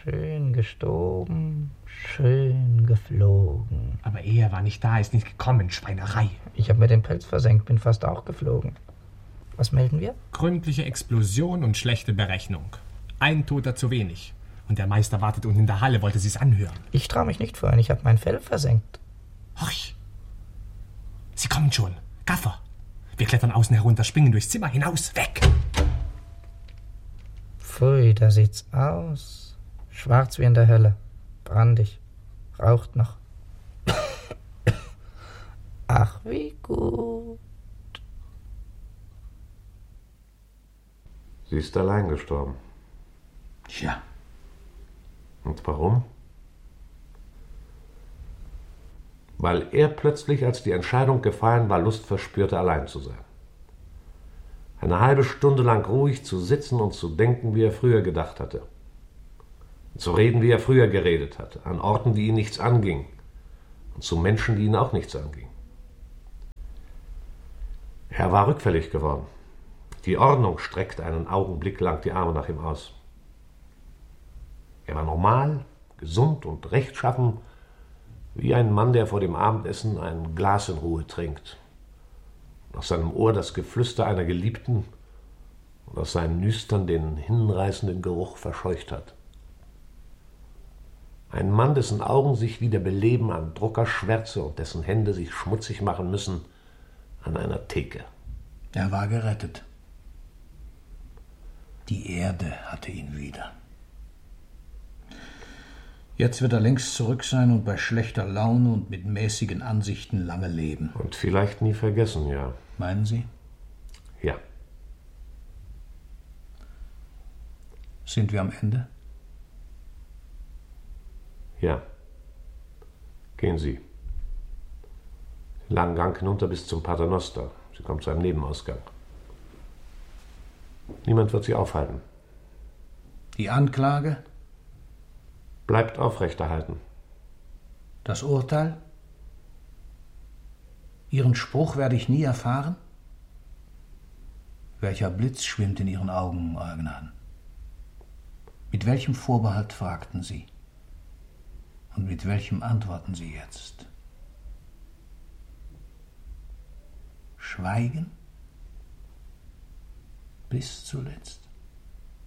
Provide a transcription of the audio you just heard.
Schön gestoben, schön geflogen. Aber er war nicht da, ist nicht gekommen, Schweinerei. Ich habe mir den Pelz versenkt, bin fast auch geflogen. Was melden wir? Gründliche Explosion und schlechte Berechnung. Ein Toter zu wenig. Und der Meister wartet unten in der Halle, wollte sie's anhören. Ich traue mich nicht vorhin, ich habe mein Fell versenkt. Horch! Sie kommen schon. Gaffer! Wir klettern außen herunter, springen durchs Zimmer hinaus, weg! Pfui, da sieht's aus. Schwarz wie in der Hölle. Brandig. Raucht noch. Ach, wie gut. Sie ist allein gestorben. Tja. Und warum? Weil er plötzlich, als die Entscheidung gefallen war, Lust verspürte, allein zu sein. Eine halbe Stunde lang ruhig zu sitzen und zu denken, wie er früher gedacht hatte. Zu reden, wie er früher geredet hatte, an Orten, die ihn nichts anging, und zu Menschen, die ihn auch nichts anging. Er war rückfällig geworden. Die Ordnung streckte einen Augenblick lang die Arme nach ihm aus. Er war normal, gesund und rechtschaffen, wie ein Mann, der vor dem Abendessen ein Glas in Ruhe trinkt. Aus seinem Ohr das Geflüster einer Geliebten und aus seinen Nüstern den hinreißenden Geruch verscheucht hat. Ein Mann, dessen Augen sich wieder beleben an Druckerschwärze und dessen Hände sich schmutzig machen müssen an einer Theke. Er war gerettet. Die Erde hatte ihn wieder. Jetzt wird er längst zurück sein und bei schlechter Laune und mit mäßigen Ansichten lange leben. Und vielleicht nie vergessen, ja. Meinen Sie? Ja. Sind wir am Ende? Ja. Gehen Sie. Den langen Gang hinunter bis zum Paternoster. Sie kommt zu einem Nebenausgang. Niemand wird Sie aufhalten. Die Anklage? Bleibt aufrechterhalten. Das Urteil? Ihren Spruch werde ich nie erfahren? Welcher Blitz schwimmt in Ihren Augen, Euer Gnaden? Mit welchem Vorbehalt fragten Sie? Und mit welchem antworten Sie jetzt? Schweigen? Bis zuletzt?